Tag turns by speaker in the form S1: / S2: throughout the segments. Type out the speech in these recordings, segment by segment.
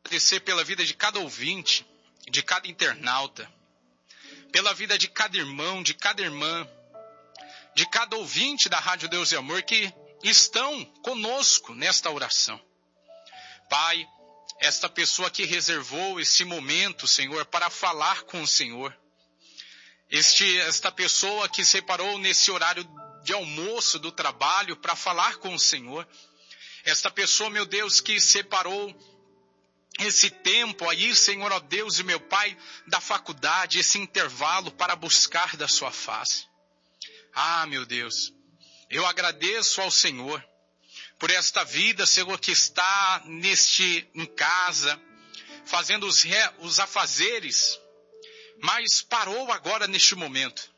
S1: agradecer pela vida de cada ouvinte, de cada internauta, pela vida de cada irmão, de cada irmã, de cada ouvinte da Rádio Deus e Amor que estão conosco nesta oração. Pai, esta pessoa que reservou esse momento, Senhor, para falar com o Senhor. Esta pessoa que separou nesse horário de almoço do trabalho para falar com o Senhor. Esta pessoa, meu Deus, que separou esse tempo aí, Senhor, ó Deus e meu Pai, da faculdade, esse intervalo para buscar da sua face. Ah, meu Deus, eu agradeço ao Senhor por esta vida, Senhor, que está em casa, fazendo os afazeres, mas parou agora neste momento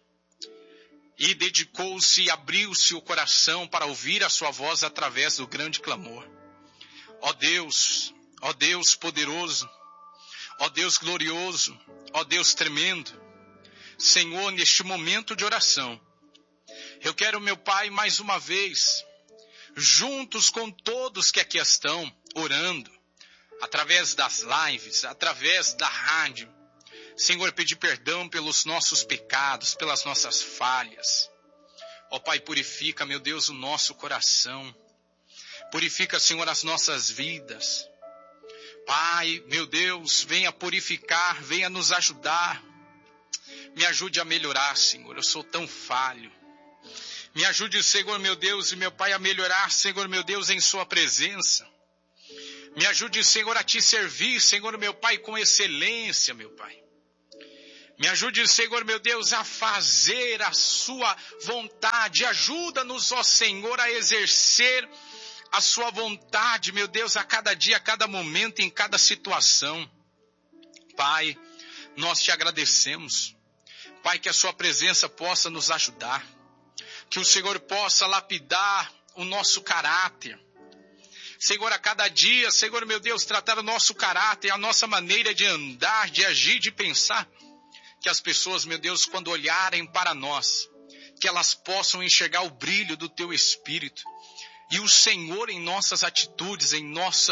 S1: e dedicou-se e abriu-se o coração para ouvir a sua voz através do grande clamor. Ó Deus poderoso, ó Deus glorioso, ó Deus tremendo, Senhor, neste momento de oração, eu quero, meu Pai, mais uma vez, juntos com todos que aqui estão orando, através das lives, através da rádio, Senhor, pedir perdão pelos nossos pecados, pelas nossas falhas. Ó Pai, purifica, meu Deus, o nosso coração. Purifica, Senhor, as nossas vidas. Pai, meu Deus, venha purificar, venha nos ajudar. Me ajude a melhorar, Senhor, eu sou tão falho. Me ajude, Senhor, meu Deus e meu Pai, a melhorar, Senhor, meu Deus, em sua presença. Me ajude, Senhor, a te servir, Senhor, meu Pai, com excelência, meu Pai. Me ajude, Senhor, meu Deus, a fazer a sua vontade. Ajuda-nos, ó Senhor, a exercer a sua vontade, meu Deus, a cada dia, a cada momento, em cada situação. Pai, nós te agradecemos. Pai, que a sua presença possa nos ajudar. Que o Senhor possa lapidar o nosso caráter. Senhor, a cada dia, Senhor, meu Deus, tratar o nosso caráter, a nossa maneira de andar, de agir, de pensar. Que as pessoas, meu Deus, quando olharem para nós, que elas possam enxergar o brilho do teu Espírito. E o Senhor em nossas atitudes, em nosso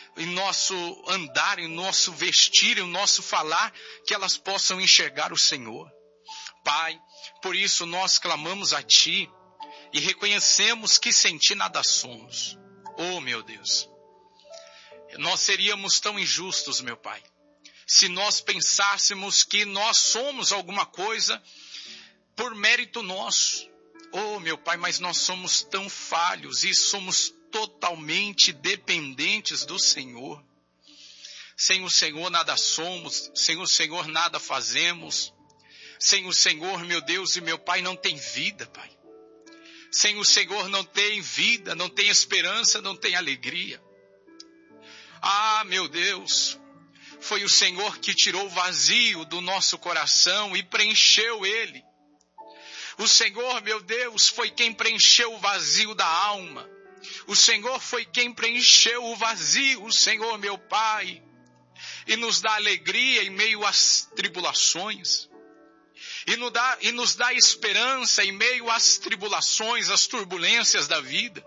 S1: andar, em nosso vestir, em nosso falar, que elas possam enxergar o Senhor. Pai, por isso nós clamamos a Ti e reconhecemos que sem Ti nada somos. Oh, meu Deus, nós seríamos tão injustos, meu Pai, se nós pensássemos que nós somos alguma coisa por mérito nosso. Oh, meu Pai, mas nós somos tão falhos e somos totalmente dependentes do Senhor. Sem o Senhor nada somos, sem o Senhor nada fazemos. Sem o Senhor, meu Deus e meu Pai, não tem vida, Pai. Sem o Senhor não tem vida, não tem esperança, não tem alegria. Ah, meu Deus, foi o Senhor que tirou o vazio do nosso coração e preencheu ele. O Senhor, meu Deus, foi quem preencheu o vazio da alma. O Senhor foi quem preencheu o vazio, o Senhor, meu Pai, e nos dá alegria em meio às tribulações. E nos dá esperança em meio às tribulações, às turbulências da vida.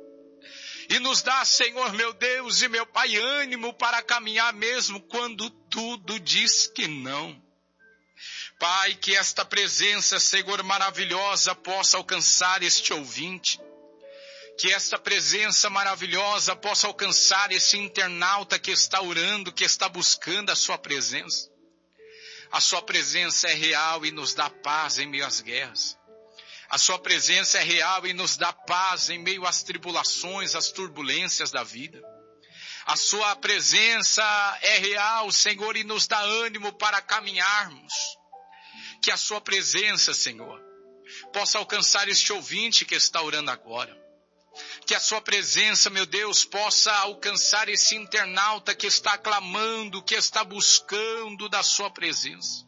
S1: E nos dá, Senhor, meu Deus e meu Pai, ânimo para caminhar mesmo quando tudo diz que não. Pai, que esta presença, Senhor, maravilhosa possa alcançar este ouvinte. Que esta presença maravilhosa possa alcançar esse internauta que está orando, que está buscando a sua presença. A sua presença é real e nos dá paz em meio às guerras. A sua presença é real e nos dá paz em meio às tribulações, às turbulências da vida. A sua presença é real, Senhor, e nos dá ânimo para caminharmos. Que a sua presença, Senhor, possa alcançar este ouvinte que está orando agora. Que a sua presença, meu Deus, possa alcançar esse internauta que está clamando, que está buscando da sua presença.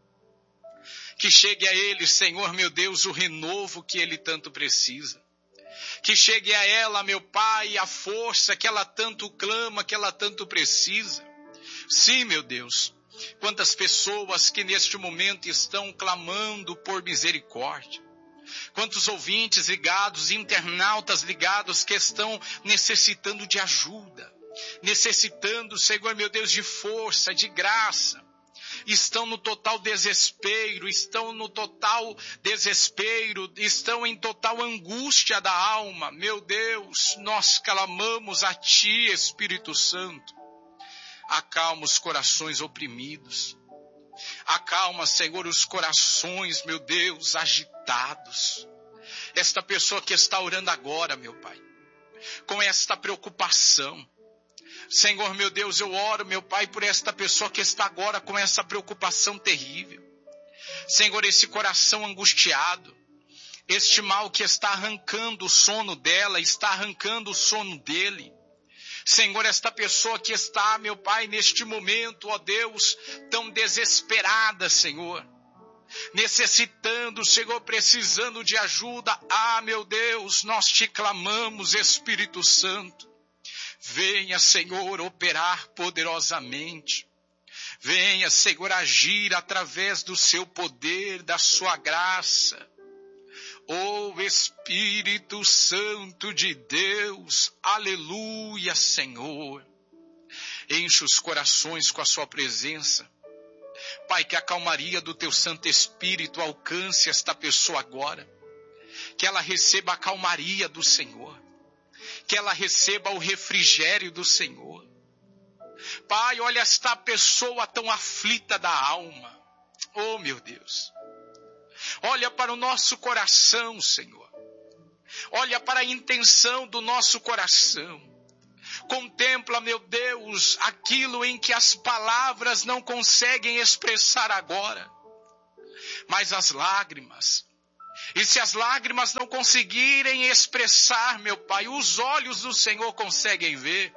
S1: Que chegue a ele, Senhor, meu Deus, o renovo que ele tanto precisa. Que chegue a ela, meu Pai, a força que ela tanto clama, que ela tanto precisa. Sim, meu Deus, quantas pessoas que neste momento estão clamando por misericórdia. Quantos ouvintes ligados, internautas ligados que estão necessitando de ajuda. necessitando, Senhor meu Deus, de força, de graça. Estão no total desespero, estão em total angústia da alma. Meu Deus, nós clamamos a Ti, Espírito Santo. Acalma os corações oprimidos. Acalma, Senhor, os corações, meu Deus, agitados. Esta pessoa que está orando agora, meu Pai, com esta preocupação. Senhor, meu Deus, eu oro, meu Pai, por esta pessoa que está agora com essa preocupação terrível. Senhor, esse coração angustiado, este mal que está arrancando o sono dela, está arrancando o sono dele. Senhor, esta pessoa que está, meu Pai, neste momento, ó Deus, tão desesperada, Senhor, necessitando, Senhor, precisando de ajuda. Ah, meu Deus, nós te clamamos, Espírito Santo. Venha, Senhor, operar poderosamente. Venha, Senhor, agir através do seu poder, da sua graça. Oh, Espírito Santo de Deus, aleluia, Senhor. Enche os corações com a sua presença. Pai, que a calmaria do teu Santo Espírito alcance esta pessoa agora. Que ela receba a calmaria do Senhor. Que ela receba o refrigério do Senhor. Pai, olha esta pessoa tão aflita da alma. Oh, meu Deus. Olha para o nosso coração, Senhor. Olha para a intenção do nosso coração. Contempla, meu Deus, aquilo em que as palavras não conseguem expressar agora. Mas as lágrimas. E se as lágrimas não conseguirem expressar, meu Pai, os olhos do Senhor conseguem ver.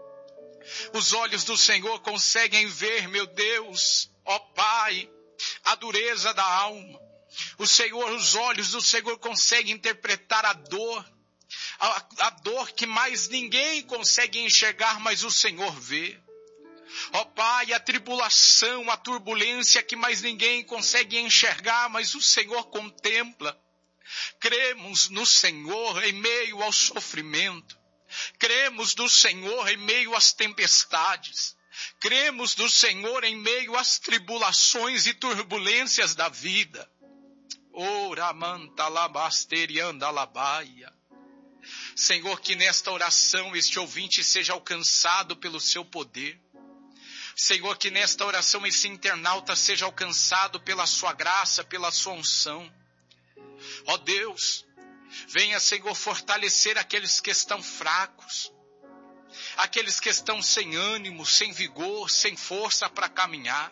S1: Os olhos do Senhor conseguem ver, meu Deus, ó Pai, a dureza da alma. Os olhos do Senhor conseguem interpretar a dor. A dor que mais ninguém consegue enxergar, mas o Senhor vê. Ó Pai, a tribulação, a turbulência que mais ninguém consegue enxergar, mas o Senhor contempla. Cremos no Senhor em meio ao sofrimento. Cremos no Senhor em meio às tempestades. Cremos no Senhor em meio às tribulações e turbulências da vida. Ora manta labasterianda labaia. Senhor, que nesta oração este ouvinte seja alcançado pelo seu poder. Senhor, que nesta oração esse internauta seja alcançado pela sua graça, pela sua unção. Ó Deus, venha, Senhor, fortalecer aqueles que estão fracos, aqueles que estão sem ânimo, sem vigor, sem força para caminhar.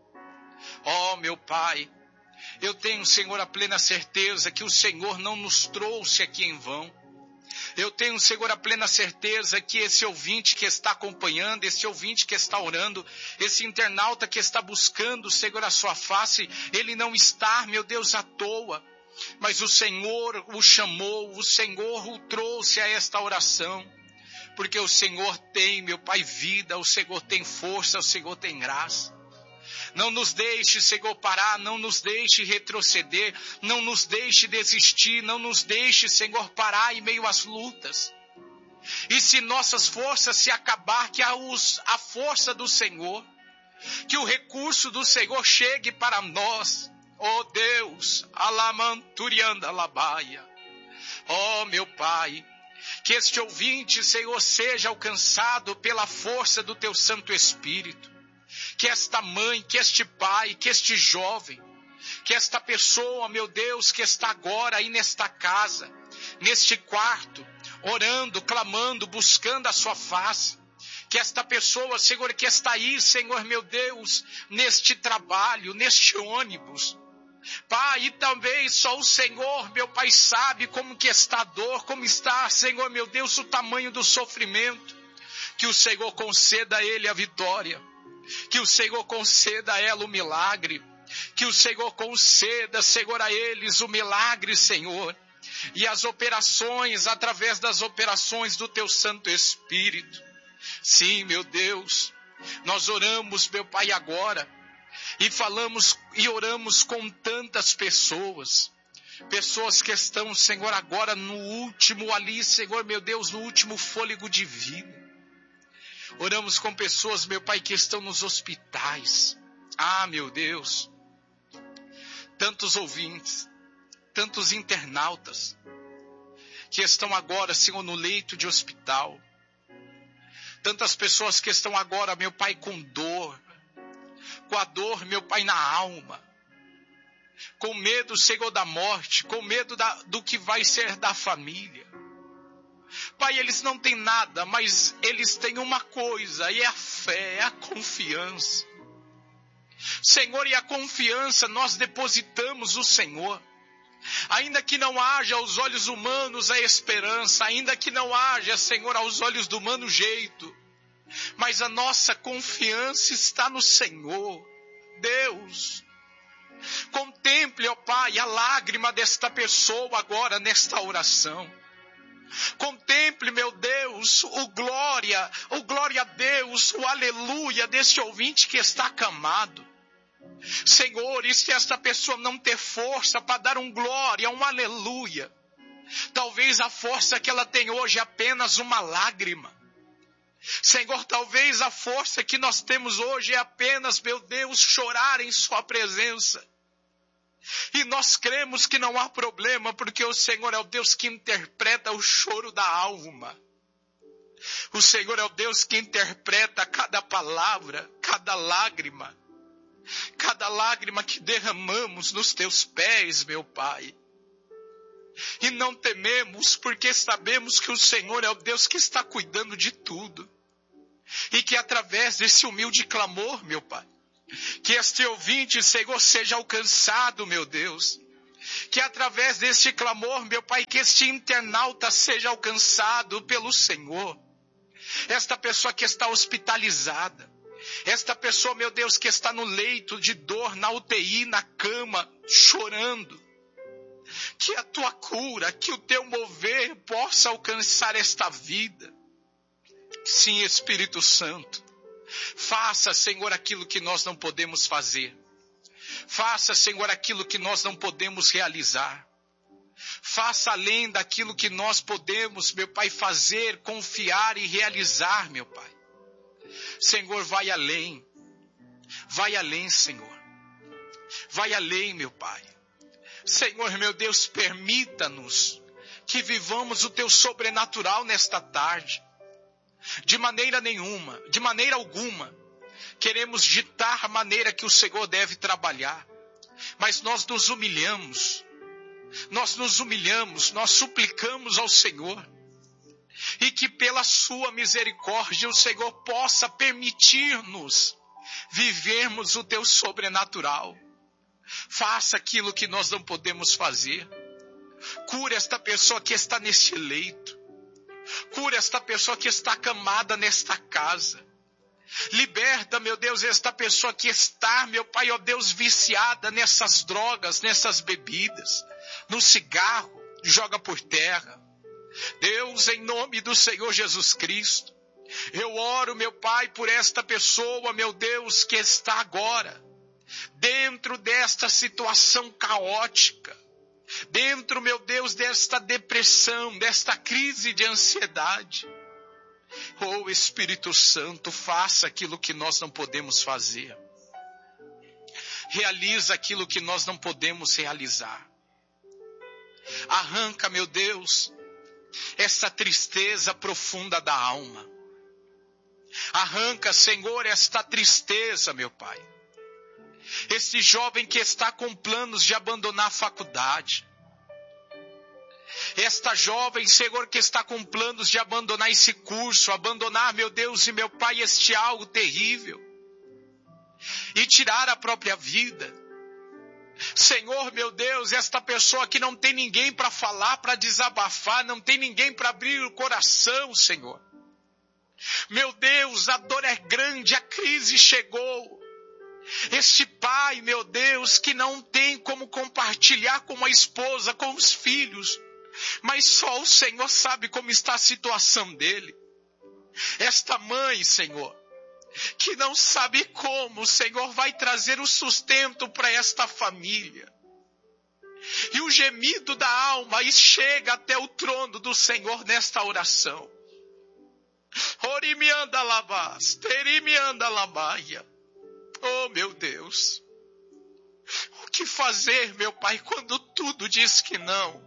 S1: Ó meu Pai, eu tenho, Senhor, a plena certeza que o Senhor não nos trouxe aqui em vão. Eu tenho, Senhor, a plena certeza que esse ouvinte que está acompanhando, esse ouvinte que está orando, esse internauta que está buscando, Senhor, a sua face, ele não está, meu Deus, à toa. Mas o Senhor o chamou, o Senhor o trouxe a esta oração. Porque o Senhor tem, meu Pai, vida, o Senhor tem força, o Senhor tem graça. Não nos deixe, Senhor, parar, não nos deixe retroceder, não nos deixe desistir, não nos deixe, Senhor, parar em meio às lutas. E se nossas forças se acabar, que a força do Senhor, que o recurso do Senhor chegue para nós. Oh Deus, alamanturianda labaia. Oh meu Pai, que este ouvinte, Senhor, seja alcançado pela força do Teu Santo Espírito. Que esta mãe, que este pai, que este jovem, que esta pessoa, meu Deus, que está agora aí nesta casa, neste quarto, orando, clamando, buscando a sua face. Que esta pessoa, Senhor, que está aí, Senhor, meu Deus, neste trabalho, neste ônibus. Pai, e também só o Senhor, meu Pai, sabe como que está a dor, como está, Senhor, meu Deus, o tamanho do sofrimento. Que o Senhor conceda a ele a vitória. Que o Senhor conceda a ela o milagre. Que o Senhor conceda, Senhor, a eles o milagre, Senhor. E as operações, através das operações do Teu Santo Espírito. Sim, meu Deus, nós oramos, meu Pai, agora. E falamos e oramos com tantas pessoas. Pessoas que estão, Senhor, agora no último ali, Senhor, meu Deus, no último fôlego de vida. Oramos com pessoas, meu Pai, que estão nos hospitais. Ah, meu Deus. Tantos ouvintes, tantos internautas que estão agora, Senhor, no leito de hospital. Tantas pessoas que estão agora, meu Pai, com a dor, meu Pai, na alma. Com medo, Senhor, da morte, com medo do que vai ser da família. Pai, eles não têm nada, mas eles têm uma coisa, e é a fé, é a confiança. Senhor, e a confiança nós depositamos no Senhor. Ainda que não haja aos olhos humanos a esperança, ainda que não haja, Senhor, aos olhos do humano jeito, mas a nossa confiança está no Senhor. Deus, contemple, ó Pai, a lágrima desta pessoa agora nesta oração. Contemple, meu Deus, o glória a Deus, o aleluia deste ouvinte que está acamado. Senhor, e se esta pessoa não ter força para dar um glória, um aleluia, talvez a força que ela tem hoje é apenas uma lágrima. Senhor, talvez a força que nós temos hoje é apenas, meu Deus, chorar em sua presença. E nós cremos que não há problema, porque o Senhor é o Deus que interpreta o choro da alma. O Senhor é o Deus que interpreta cada palavra, cada lágrima que derramamos nos teus pés, meu Pai. E não tememos, porque sabemos que o Senhor é o Deus que está cuidando de tudo. E que através desse humilde clamor, meu Pai, que este ouvinte, Senhor, seja alcançado, meu Deus. Que através deste clamor, meu Pai, que este internauta seja alcançado pelo Senhor. Esta pessoa que está hospitalizada. Esta pessoa, meu Deus, que está no leito de dor, na UTI, na cama, chorando. Que a tua cura, que o teu mover possa alcançar esta vida. Sim, Espírito Santo. Faça, Senhor, aquilo que nós não podemos fazer. Faça, Senhor, aquilo que nós não podemos realizar. Faça além daquilo que nós podemos, meu Pai, fazer, confiar e realizar, meu Pai. Senhor, vai além. Vai além, Senhor. Vai além, meu Pai. Senhor, meu Deus, permita-nos que vivamos o teu sobrenatural nesta tarde. De maneira nenhuma, de maneira alguma, queremos ditar a maneira que o Senhor deve trabalhar. Mas nós nos humilhamos, nós suplicamos ao Senhor. E que pela sua misericórdia o Senhor possa permitir-nos vivermos o teu sobrenatural. Faça aquilo que nós não podemos fazer. Cura esta pessoa que está neste leito. Cura esta pessoa que está acamada nesta casa. Liberta, meu Deus, esta pessoa que está, meu Pai, ó Deus, viciada nessas drogas, nessas bebidas, no cigarro, joga por terra. Deus, em nome do Senhor Jesus Cristo, eu oro, meu Pai, por esta pessoa, meu Deus, que está agora dentro desta situação caótica, dentro, meu Deus, desta depressão, desta crise de ansiedade. Oh, Espírito Santo, faça aquilo que nós não podemos fazer. Realiza aquilo que nós não podemos realizar. Arranca, meu Deus, essa tristeza profunda da alma. Arranca, Senhor, esta tristeza, meu Pai. Este jovem que está com planos de abandonar a faculdade. Esta jovem, Senhor, que está com planos de abandonar esse curso, abandonar, meu Deus e meu Pai, este algo terrível. E tirar a própria vida. Senhor, meu Deus, esta pessoa que não tem ninguém para falar, para desabafar, não tem ninguém para abrir o coração, Senhor. Meu Deus, a dor é grande, a crise chegou. Este pai, meu Deus, que não tem como compartilhar com a esposa, com os filhos, mas só o Senhor sabe como está a situação dele. Esta mãe, Senhor, que não sabe como o Senhor vai trazer o sustento para esta família. E o gemido da alma chega até o trono do Senhor nesta oração. Orimianda labas, terimianda labaia. Oh, meu Deus. O que fazer, meu Pai, quando tudo diz que não?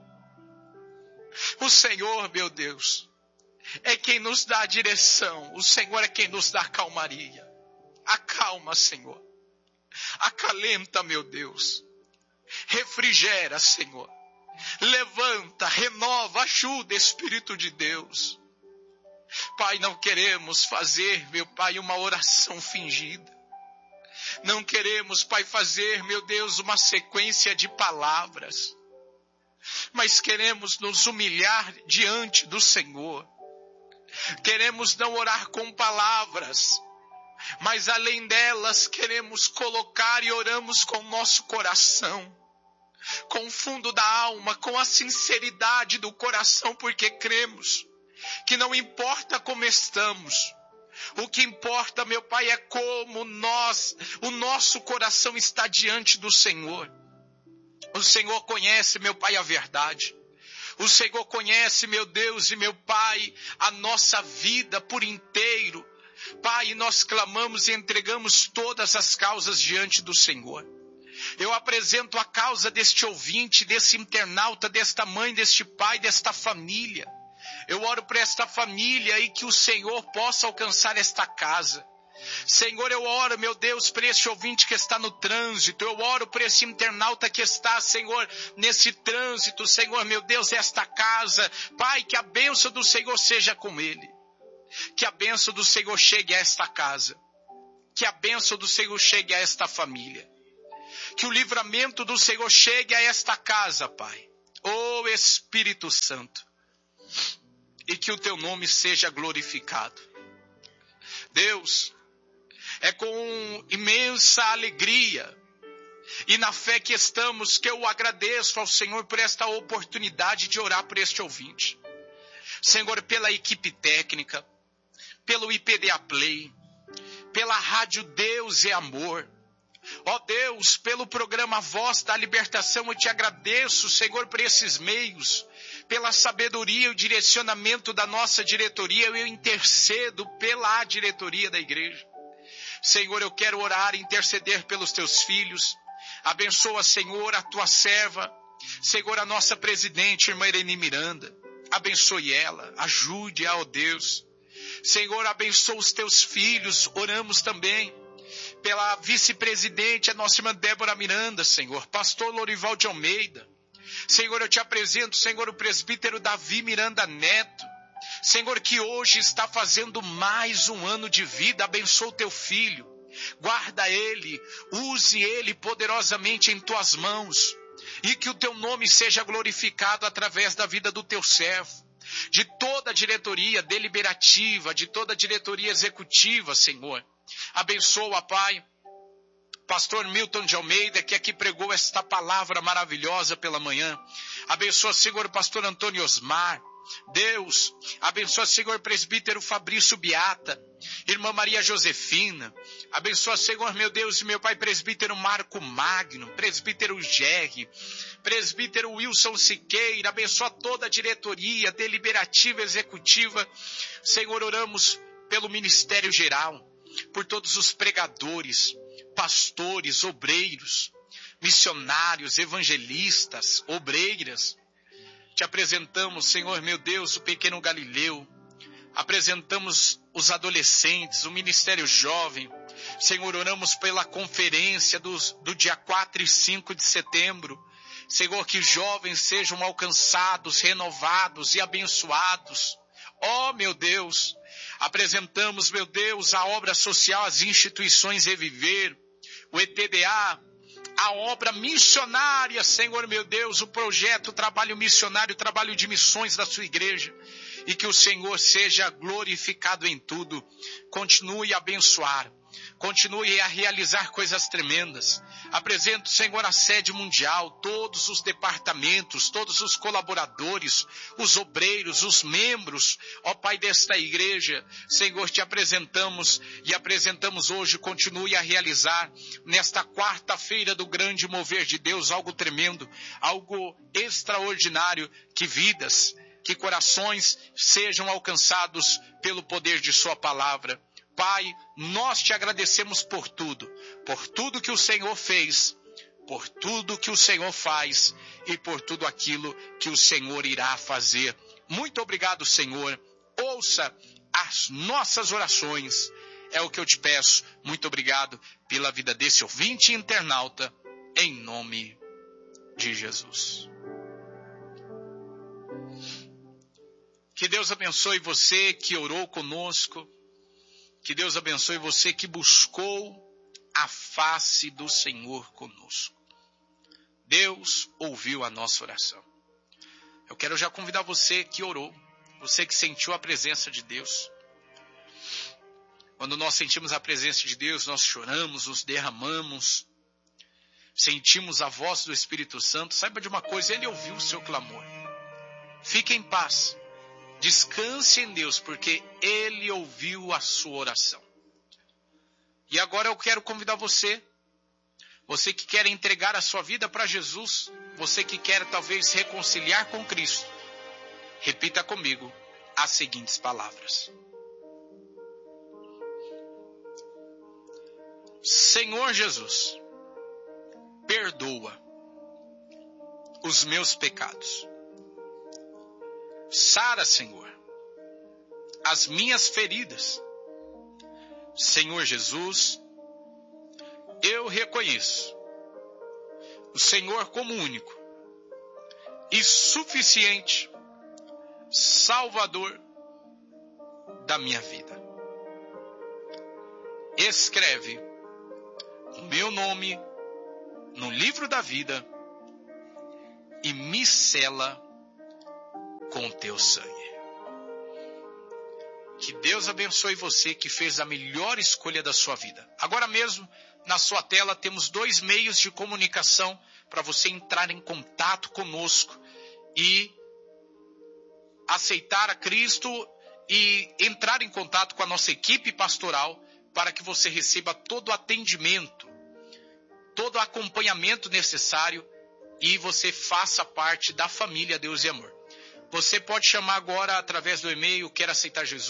S1: O Senhor, meu Deus, é quem nos dá a direção. O Senhor é quem nos dá a calmaria. Acalma, Senhor. Acalenta, meu Deus. Refrigera, Senhor. Levanta, renova, ajuda, Espírito de Deus. Pai, não queremos fazer, meu Pai, uma oração fingida. Não queremos, Pai, fazer, meu Deus, uma sequência de palavras. Mas queremos nos humilhar diante do Senhor. Queremos não orar com palavras, mas além delas queremos colocar e oramos com o nosso coração, com o fundo da alma, com a sinceridade do coração, porque cremos que não importa como estamos, o que importa, meu Pai, é como o nosso coração está diante do Senhor. O Senhor conhece, meu Pai, a verdade. O Senhor conhece, meu Deus e meu Pai, a nossa vida por inteiro. Pai, nós clamamos e entregamos todas as causas diante do Senhor. Eu apresento a causa deste ouvinte, desse internauta, desta mãe, deste pai, desta família. Eu oro por esta família e que o Senhor possa alcançar esta casa. Senhor, eu oro, meu Deus, por esse ouvinte que está no trânsito. Eu oro por esse internauta que está, Senhor, nesse trânsito. Senhor, meu Deus, esta casa. Pai, que a bênção do Senhor seja com ele. Que a bênção do Senhor chegue a esta casa. Que a bênção do Senhor chegue a esta família. Que o livramento do Senhor chegue a esta casa, Pai. Ó Espírito Santo. E que o teu nome seja glorificado. Deus, é com imensa alegria e na fé que estamos que eu agradeço ao Senhor por esta oportunidade de orar por este ouvinte. Senhor, pela equipe técnica, pelo IPDA Play, pela Rádio Deus é Amor. Ó Deus, pelo programa Voz da Libertação, eu te agradeço, Senhor, por esses meios, pela sabedoria e o direcionamento da nossa diretoria. Eu intercedo pela diretoria da igreja. Senhor, eu quero orar e interceder pelos teus filhos. Abençoa, Senhor, a tua serva. Senhor, a nossa presidente, irmã Irene Miranda. Abençoe ela, ajude-a, ó Deus. Senhor, abençoa os teus filhos. Oramos também pela vice-presidente, a nossa irmã Débora Miranda, Senhor. Pastor Lorival de Almeida. Senhor, eu te apresento, Senhor, o presbítero Davi Miranda Neto. Senhor, que hoje está fazendo mais um ano de vida. Abençoa o teu filho. Guarda ele, use ele poderosamente em tuas mãos. E que o teu nome seja glorificado através da vida do teu servo. De toda a diretoria deliberativa, de toda a diretoria executiva, Senhor. Abençoa, Pai, pastor Milton de Almeida, que aqui pregou esta palavra maravilhosa pela manhã. Abençoa, Senhor, pastor Antônio Osmar. Deus, abençoa, Senhor, presbítero Fabrício Beata, irmã Maria Josefina. Abençoa, Senhor, meu Deus e meu Pai, presbítero Marco Magno, presbítero Jerry, presbítero Wilson Siqueira. Abençoa toda a diretoria deliberativa, executiva. Senhor, oramos pelo ministério geral, por todos os pregadores, pastores, obreiros, missionários, evangelistas, obreiras. Te apresentamos, Senhor, meu Deus, o pequeno Galileu. Apresentamos os adolescentes, o ministério jovem. Senhor, oramos pela conferência do dia 4 e 5 de setembro. Senhor, que jovens sejam alcançados, renovados e abençoados. Ó, meu Deus, apresentamos, meu Deus, a obra social, as instituições Reviver, o ETDA, a obra missionária, Senhor, meu Deus, o projeto, o trabalho missionário, o trabalho de missões da sua igreja. E que o Senhor seja glorificado em tudo. Continue a abençoar. Continue a realizar coisas tremendas. Apresento, Senhor, a sede mundial, todos os departamentos, todos os colaboradores, os obreiros, os membros, ó Pai desta igreja. Senhor, te apresentamos e apresentamos hoje, continue a realizar nesta quarta-feira do grande mover de Deus, algo tremendo, algo extraordinário, que vidas que corações sejam alcançados pelo poder de sua palavra. Pai, nós te agradecemos por tudo que o Senhor fez, por tudo que o Senhor faz e por tudo aquilo que o Senhor irá fazer. Muito obrigado, Senhor. Ouça as nossas orações. É o que eu te peço. Muito obrigado pela vida desse ouvinte e internauta, em nome de Jesus. Que Deus abençoe você que orou conosco. Que Deus abençoe você que buscou a face do Senhor conosco. Deus ouviu a nossa oração. Eu quero já convidar você que orou, você que sentiu a presença de Deus. Quando nós sentimos a presença de Deus, nós choramos, nos derramamos, sentimos a voz do Espírito Santo. Saiba de uma coisa, Ele ouviu o seu clamor. Fique em paz, descanse em Deus, porque Ele ouviu a sua oração. E agora eu quero convidar você que quer entregar a sua vida para Jesus, você que quer talvez reconciliar com Cristo, repita comigo as seguintes palavras. Senhor Jesus, perdoa os meus pecados. Sara, Senhor, as minhas feridas. Senhor Jesus, eu reconheço o Senhor como único e suficiente Salvador da minha vida. Escreve o meu nome no livro da vida e me sela com teu sangue. Que Deus abençoe você que fez a melhor escolha da sua vida. Agora mesmo, na sua tela, temos 2 meios de comunicação para você entrar em contato conosco e aceitar a Cristo e entrar em contato com a nossa equipe pastoral para que você receba todo o atendimento, todo o acompanhamento necessário e você faça parte da família Deus e Amor. Você pode chamar agora através do e-mail Quero Aceitar Jesus.